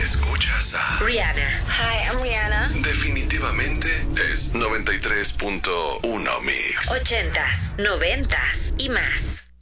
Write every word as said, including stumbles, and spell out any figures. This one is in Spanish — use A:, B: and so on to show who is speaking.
A: Escuchas a
B: Rihanna.
C: Hi, I'm Rihanna.
A: Definitivamente es noventa y tres punto uno Mix.
B: Ochentas, noventas y más.